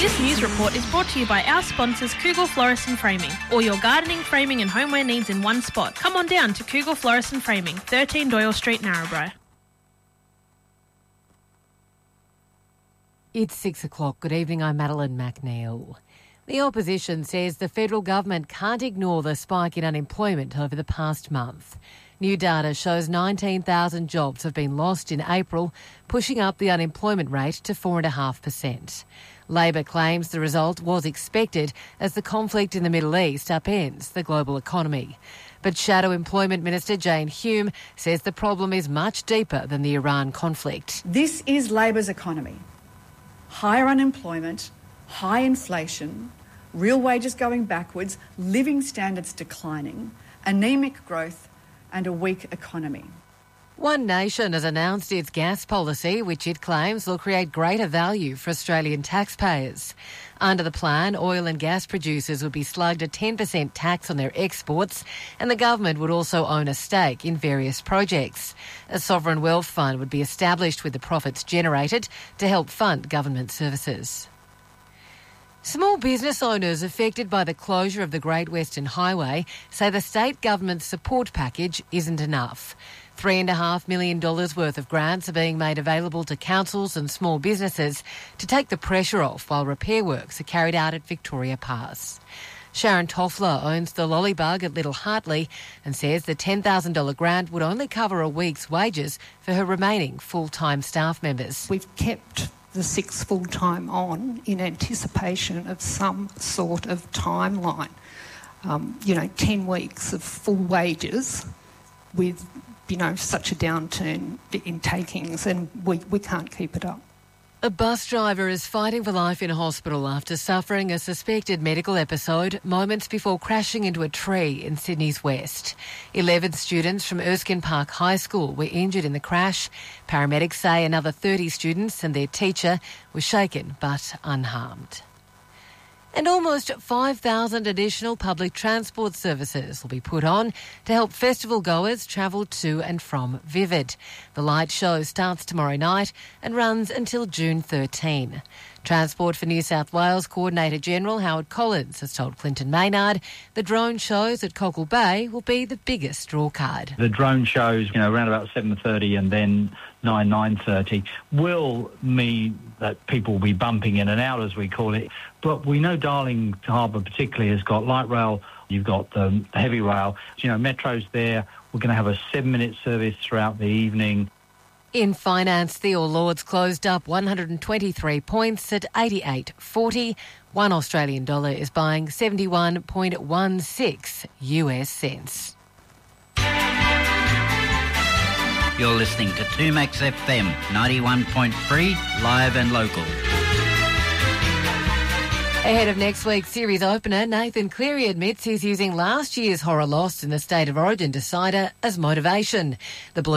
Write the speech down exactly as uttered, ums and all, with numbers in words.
This news report is brought to you by our sponsors Kugel Florist and Framing. All your gardening, framing and homeware needs in one spot. Come on down to Kugel Florist and Framing, thirteen Doyle Street, Narrabri. It's six o'clock. Good evening, I'm Madeline McNeil. The opposition says the federal government can't ignore the spike in unemployment over the past month. New data shows nineteen thousand jobs have been lost in April, pushing up the unemployment rate to four point five percent. Labor claims the result was expected as the conflict in the Middle East upends the global economy. But Shadow Employment Minister Jane Hume says the problem is much deeper than the Iran conflict. This is Labor's economy. Higher unemployment, high inflation, real wages going backwards, living standards declining, anaemic growth and a weak economy. One Nation has announced its gas policy, which it claims will create greater value for Australian taxpayers. Under the plan, oil and gas producers would be slugged a ten percent tax on their exports, and the government would also own a stake in various projects. A sovereign wealth fund would be established with the profits generated to help fund government services. Small business owners affected by the closure of the Great Western Highway say the state government's support package isn't enough. Three and a half million dollars worth of grants are being made available to councils and small businesses to take the pressure off while repair works are carried out at Victoria Pass. Sharon Toffler owns the Lollybug at Little Hartley and says the ten thousand dollars grant would only cover a week's wages for her remaining full-time staff members. We've kept the six full-time on in anticipation of some sort of timeline. Um, you know, ten weeks of full wages with, you know, such a downturn in takings, and we, we can't keep it up. A bus driver is fighting for life in hospital after suffering a suspected medical episode moments before crashing into a tree in Sydney's west. Eleven students from Erskine Park High School were injured in the crash. Paramedics say another thirty students and their teacher were shaken but unharmed. And almost five thousand additional public transport services will be put on to help festival goers travel to and from Vivid. The light show starts tomorrow night and runs until June thirteenth. Transport for New South Wales Coordinator General Howard Collins has told Clinton Maynard the drone shows at Cockle Bay will be the biggest drawcard. The drone shows, you know, around about seven thirty and then nine, nine thirty will mean that people will be bumping in and out, as we call it. But we know Darling Harbour particularly has got light rail, you've got the heavy rail. You know, Metro's there. We're going to have a seven-minute service throughout the evening. In finance, the All Lords closed up one hundred twenty-three points at eighty-eight forty. One Australian dollar is buying seventy-one point one six U S cents. You're listening to two Max F M, ninety-one point three, live and local. Ahead of next week's series opener, Nathan Cleary admits he's using last year's horror loss in the State of Origin decider as motivation. The Blue